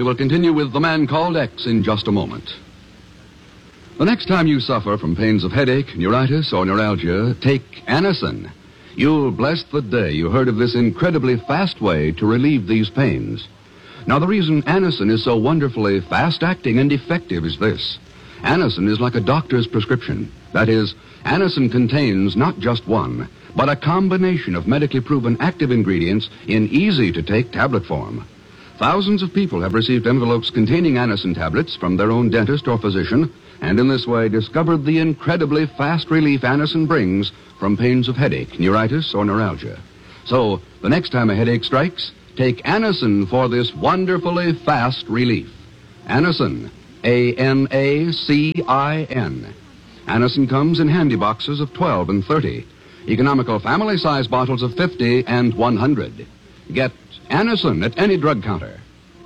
We will continue with The Man Called X in just a moment. The next time you suffer from pains of headache, neuritis, or neuralgia, take Anacin. You'll bless the day you heard of this incredibly fast way to relieve these pains. Now, the reason Anacin is so wonderfully fast-acting and effective is this. Anacin is like a doctor's prescription. That is, Anacin contains not just one, but a combination of medically proven active ingredients in easy-to-take tablet form. Thousands of people have received envelopes containing Anacin tablets from their own dentist or physician, and in this way discovered the incredibly fast relief Anacin brings from pains of headache, neuritis, or neuralgia. So, the next time a headache strikes, take Anacin for this wonderfully fast relief. Anacin, A-N-A-C-I-N. Anacin comes in handy boxes of 12 and 30, economical family-size bottles of 50 and 100. Get Anacin at any drug counter.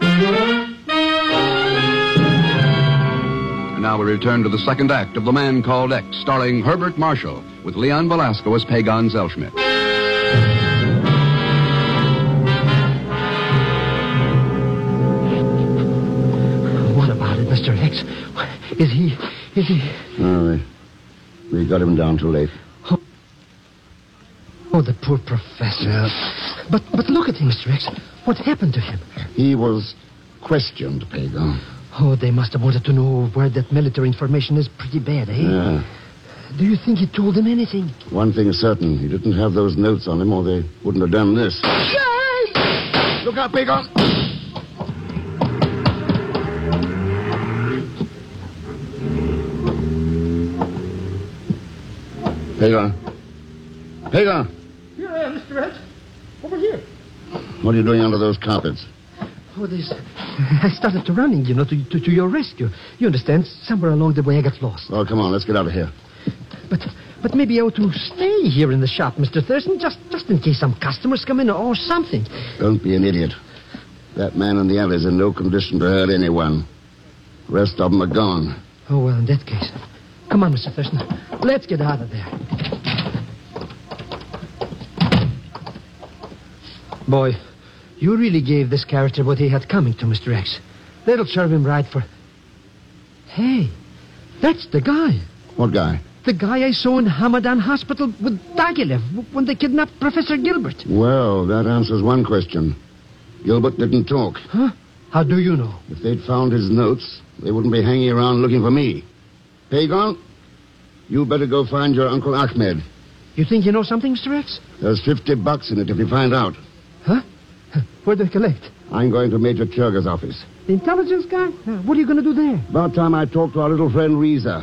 And now we return to the second act of The Man Called X, starring Herbert Marshall, with Leon Velasco as Pagan Zellschmidt. What about it, Mr. X? Is he... Oh, we got him down too late. Oh, the poor professor. Yeah. But look at him, Mr. X. What happened to him? He was questioned, Pagan. Oh, they must have wanted to know where that military information is pretty bad, eh? Yeah. Do you think he told them anything? One thing is certain. He didn't have those notes on him, or they wouldn't have done this. Look out, Pagan! Pagan. Pagan! Here I am, Mr. X. Over here. What are you doing under those carpets? Oh, this... I started to running, to your rescue. You understand? Somewhere along the way I got lost. Oh, come on, let's get out of here. But maybe I ought to stay here in the shop, Mr. Thurston, just in case some customers come in or something. Don't be an idiot. That man in the alley's in no condition to hurt anyone. The rest of them are gone. Oh, well, in that case. Come on, Mr. Thurston. Let's get out of there. Boy, you really gave this character what he had coming to, Mr. X. That'll serve him right for... Hey, that's the guy. What guy? The guy I saw in Hamadan Hospital with Diaghilev when they kidnapped Professor Gilbert. Well, that answers one question. Gilbert didn't talk. Huh? How do you know? If they'd found his notes, they wouldn't be hanging around looking for me. Pagan, you better go find your Uncle Ahmed. You think you know something, Mr. X? There's $50 in it if you find out. Huh? Where do I collect? I'm going to Major Churga's office. The intelligence guy? What are you going to do there? About time I talked to our little friend Reza.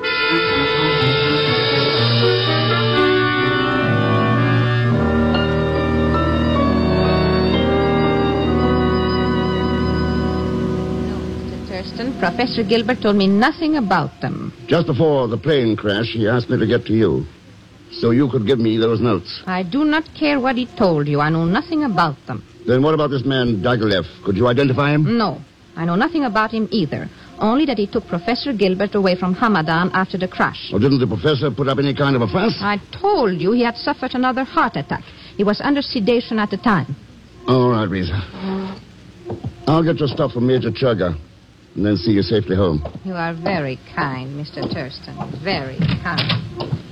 Professor Gilbert told me nothing about them. Just before the plane crash, he asked me to get to you, so you could give me those notes. I do not care what he told you. I know nothing about them. Then what about this man, Diaghilev? Could you identify him? No, I know nothing about him either. Only that he took Professor Gilbert away from Hamadan after the crash. Well, didn't the professor put up any kind of a fuss? I told you he had suffered another heart attack. He was under sedation at the time. All right, Reza. I'll get your stuff from Major Churga. And then see you safely home. You are very kind, Mr. Thurston. Very kind.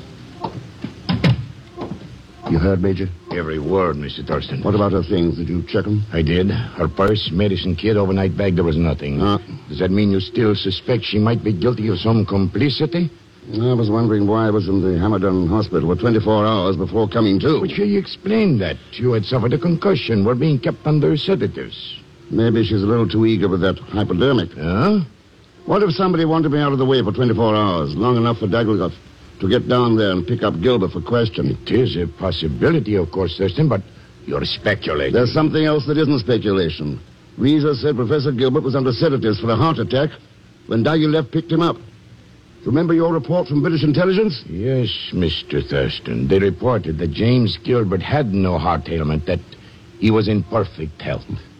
You heard, Major? Every word, Mr. Thurston. What about her things? Did you check them? I did. Her purse, medicine kit, overnight bag, there was nothing. Does that mean you still suspect she might be guilty of some complicity? I was wondering why I was in the Hamadan hospital for 24 hours before coming to. But you explained that. You had suffered a concussion, were being kept under sedatives. Maybe she's a little too eager with that hypodermic. Huh? What if somebody wanted me out of the way for 24 hours, long enough for Diaghilev to get down there and pick up Gilbert for questioning? It is a possibility, of course, Thurston, but you're speculating. There's something else that isn't speculation. Reza said Professor Gilbert was under sedatives for a heart attack when Diaghilev picked him up. Remember your report from British intelligence? Yes, Mr. Thurston. They reported that James Gilbert had no heart ailment, that he was in perfect health.